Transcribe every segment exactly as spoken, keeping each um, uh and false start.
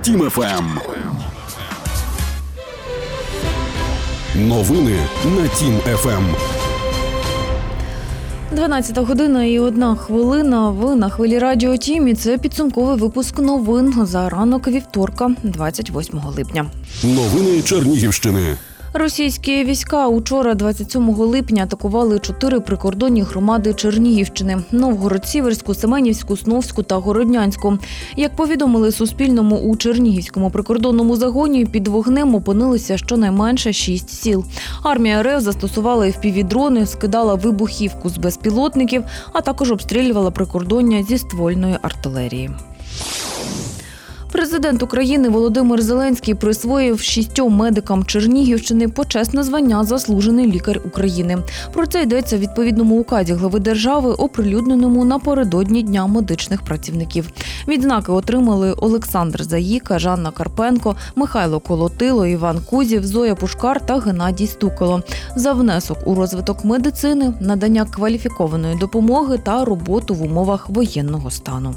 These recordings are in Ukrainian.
Тім еф ем. Новини на Тім еф ем. дванадцята година і одна хвилина. Ви на хвилі радіо Тім. І це підсумковий випуск новин за ранок вівторка, двадцять восьмого липня. Новини Чернігівщини. Російські війська учора, двадцять сьомого липня, атакували чотири прикордонні громади Чернігівщини – Новгород-Сіверську, Семенівську, Сновську та Городнянську. Як повідомили Суспільному, у Чернігівському прикордонному загоні під вогнем опинилися щонайменше шість сіл. Армія РФ застосувала еф пі ві-дрони, скидала вибухівку з безпілотників, а також обстрілювала прикордоння зі ствольної артилерії. Президент України Володимир Зеленський присвоїв шістьом медикам Чернігівщини почесне звання «Заслужений лікар України». Про це йдеться в відповідному указі глави держави, оприлюдненому напередодні Дня медичних працівників. Відзнаки отримали Олександр Заїка, Жанна Карпенко, Михайло Колотило, Іван Кузів, Зоя Пушкар та Геннадій Стукало за внесок у розвиток медицини, надання кваліфікованої допомоги та роботу в умовах воєнного стану.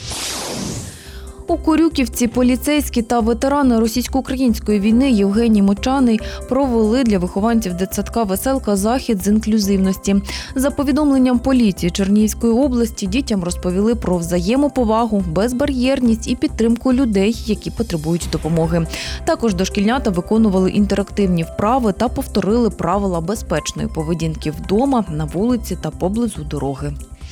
У Корюківці поліцейські та ветерани російсько-української війни Євгеній Мочаний провели для вихованців дитсадка «Веселка» захід з інклюзивності. За повідомленням поліції Чернігівської області, дітям розповіли про взаємоповагу, безбар'єрність і підтримку людей, які потребують допомоги. Також дошкільнята виконували інтерактивні вправи та повторили правила безпечної поведінки вдома, на вулиці та поблизу дороги.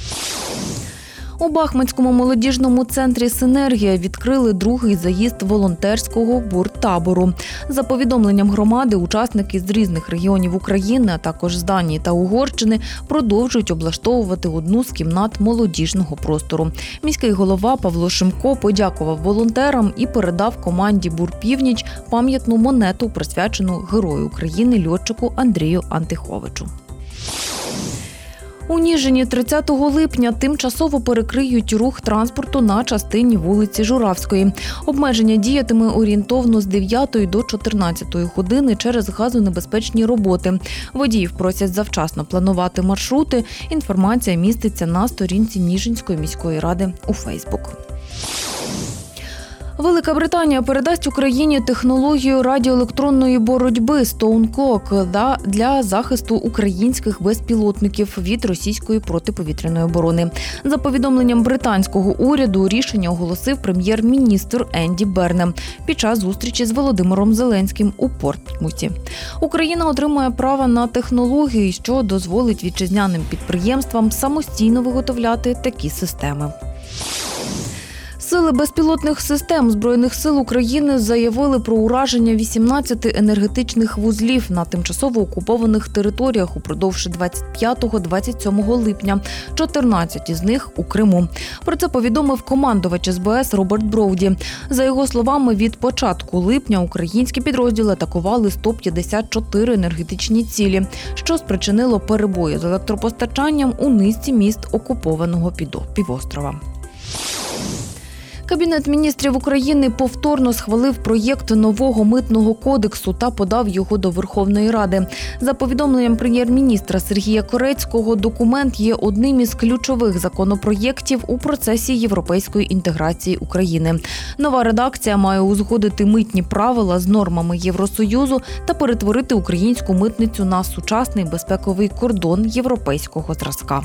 У Бахмутському молодіжному центрі «Синергія» відкрили другий заїзд волонтерського буртабору. За повідомленням громади, учасники з різних регіонів України, а також з Данії та Угорщини, продовжують облаштовувати одну з кімнат молодіжного простору. Міський голова Павло Шимко подякував волонтерам і передав команді «Бурпівніч» пам'ятну монету, присвячену Герою України льотчику Андрію Антиховичу. У Ніжині тридцятого липня тимчасово перекриють рух транспорту на частині вулиці Журавської. Обмеження діятиме орієнтовно з дев'ятої до чотирнадцятої години через газонебезпечні роботи. Водіїв просять завчасно планувати маршрути. Інформація міститься на сторінці Ніжинської міської ради у Фейсбук. Велика Британія передасть Україні технологію радіоелектронної боротьби Stone Clock для захисту українських безпілотників від російської протиповітряної оборони. За повідомленням британського уряду, рішення оголосив прем'єр-міністр Енді Бернем під час зустрічі з Володимиром Зеленським у Портсмуті. Україна отримає право на технології, що дозволить вітчизняним підприємствам самостійно виготовляти такі системи. Сили безпілотних систем Збройних сил України заявили про ураження вісімнадцяти енергетичних вузлів на тимчасово окупованих територіях упродовж двадцять п'ятого - двадцять сьомого липня, чотирнадцять із них у Криму. Про це повідомив командувач ес бе ес Роберт Броуді. За його словами, від початку липня українські підрозділи атакували сто п'ятдесят чотири енергетичні цілі, що спричинило перебої з електропостачанням у низці міст окупованого півострова. Кабінет міністрів України повторно схвалив проєкт нового митного кодексу та подав його до Верховної Ради. За повідомленням прем'єр-міністра Сергія Корецького, документ є одним із ключових законопроєктів у процесі європейської інтеграції України. Нова редакція має узгодити митні правила з нормами Євросоюзу та перетворити українську митницю на сучасний безпековий кордон європейського зразка.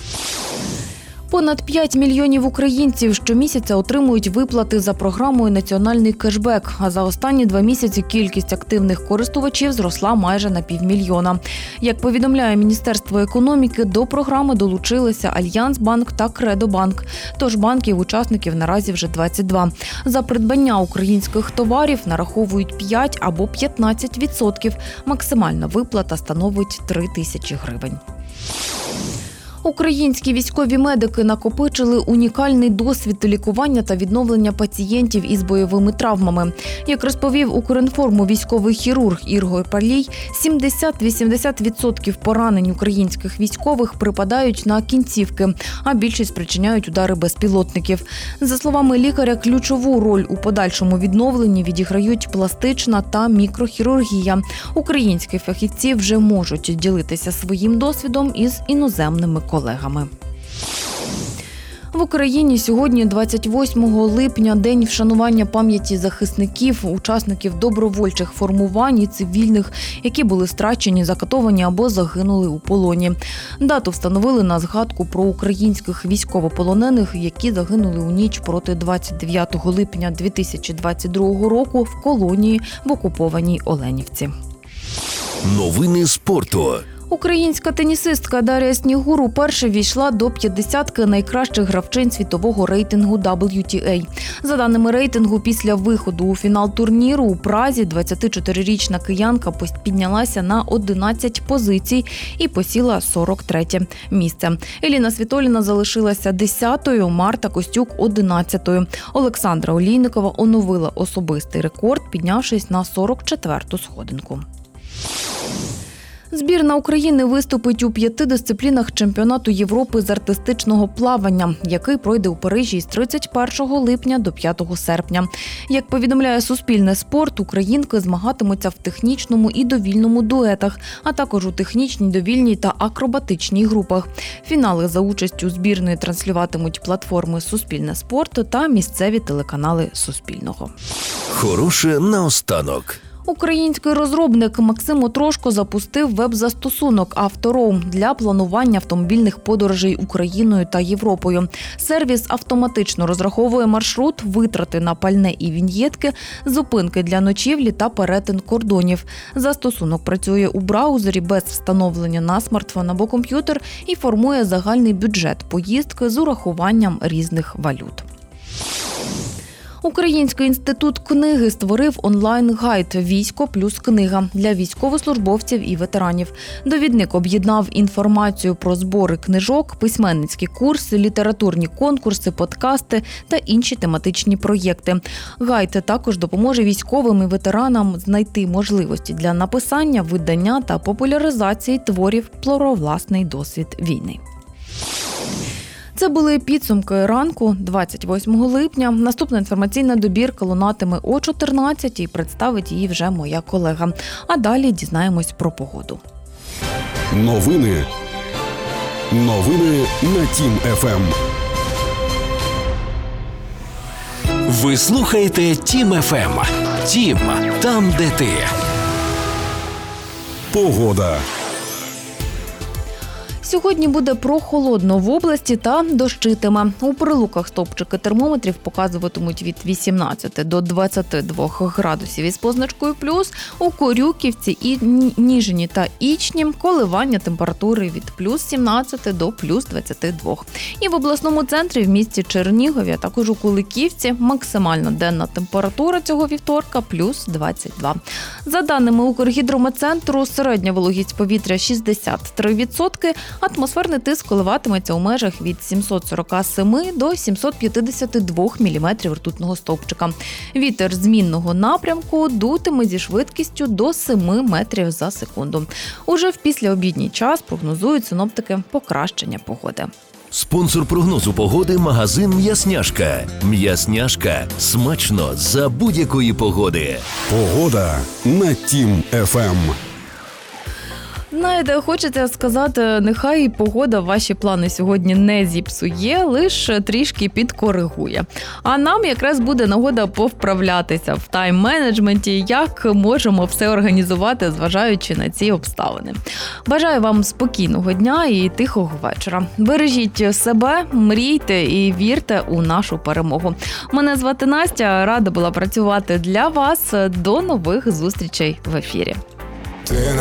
Понад п'ять мільйонів українців щомісяця отримують виплати за програмою «Національний кешбек», а за останні два місяці кількість активних користувачів зросла майже на півмільйона. Як повідомляє Міністерство економіки, до програми долучилися Альянсбанк та Кредобанк. Тож банків-учасників наразі вже двадцять два. За придбання українських товарів нараховують п'ять або п'ятнадцять відсотків. Максимальна виплата становить три тисячі гривень. Українські військові медики накопичили унікальний досвід лікування та відновлення пацієнтів із бойовими травмами. Як розповів Укрінформу військовий хірург Ігор Палій, сімдесят-вісімдесят відсотків поранень українських військових припадають на кінцівки, а більшість спричиняють удари безпілотників. За словами лікаря, ключову роль у подальшому відновленні відіграють пластична та мікрохірургія. Українські фахівці вже можуть ділитися своїм досвідом із іноземними колегами. В Україні сьогодні, двадцять восьмого липня, день вшанування пам'яті захисників, учасників добровольчих формувань і цивільних, які були страчені, закатовані або загинули у полоні. Дату встановили на згадку про українських військовополонених, які загинули у ніч проти двадцять дев'ятого липня дві тисячі двадцять другого року в колонії в окупованій Оленівці. Новини спорту. Українська тенісистка Дар'я Снігур уперше війшла до п'ятдесятки найкращих гравчинь світового рейтингу дабл ю ті ей. За даними рейтингу, після виходу у фінал турніру у Празі двадцятичотирирічна киянка піднялася на одинадцять позицій і посіла сорок третє місце. Еліна Світоліна залишилася десятою, Марта Костюк – одинадцятою. Олександра Олійникова оновила особистий рекорд, піднявшись на сорок четверту сходинку. Збірна України виступить у п'яти дисциплінах чемпіонату Європи з артистичного плавання, який пройде у Парижі з тридцять першого липня до п'ятого серпня. Як повідомляє Суспільне спорт, українки змагатимуться в технічному і довільному дуетах, а також у технічній, довільній та акробатичній групах. Фінали за участю збірної транслюватимуть платформи Суспільне спорт та місцеві телеканали Суспільного. Хороше наостанок. Український розробник Максим Отрошко запустив веб-застосунок «Автороум» для планування автомобільних подорожей Україною та Європою. Сервіс автоматично розраховує маршрут, витрати на пальне і віньєтки, зупинки для ночівлі та перетин кордонів. Застосунок працює у браузері без встановлення на смартфон або комп'ютер і формує загальний бюджет поїздки з урахуванням різних валют. Український інститут книги створив онлайн-гайд «Військо плюс книга» для військовослужбовців і ветеранів. Довідник об'єднав інформацію про збори книжок, письменницькі курси, літературні конкурси, подкасти та інші тематичні проєкти. Гайд також допоможе військовим і ветеранам знайти можливості для написання, видання та популяризації творів про власний досвід війни. Це були підсумки ранку двадцять восьмого липня. Наступна інформаційна добірка лунатиме о чотирнадцятій і представить її вже моя колега. А далі дізнаємось про погоду. Новини. Новини на Тім еф ем. Ви слухаєте Тім еф ем. Тім – там, де ти. Погода. Сьогодні буде прохолодно в області та дощитиме. У Прилуках стовпчики термометрів показуватимуть від вісімнадцяти до двадцяти двох градусів із позначкою плюс. У Корюківці, і Ніжині та Ічні коливання температури від плюс сімнадцяти до плюс двадцяти двох. І в обласному центрі в місті Чернігові, а також у Куликівці максимальна денна температура цього вівторка плюс двадцять два. За даними Укргідрометцентру, середня вологість повітря шістдесят три відсотки, атмосферний тиск коливатиметься у межах від сімсот сорок сім до сімсот п'ятдесят два міліметрів ртутного стовпчика. Вітер змінного напрямку дутиме зі швидкістю до семи метрів за секунду. Уже в післяобідній час прогнозують синоптики покращення погоди. Спонсор прогнозу погоди – магазин «М'ясняшка». «М'ясняшка» – смачно за будь-якої погоди. Погода на Тім еф ем. Знаєте, хочеться сказати, нехай погода ваші плани сьогодні не зіпсує, лише трішки підкоригує. А нам якраз буде нагода повправлятися в тайм-менеджменті, як можемо все організувати, зважаючи на ці обставини. Бажаю вам спокійного дня і тихого вечора. Бережіть себе, мрійте і вірте у нашу перемогу. Мене звати Настя, рада була працювати для вас. До нових зустрічей в ефірі.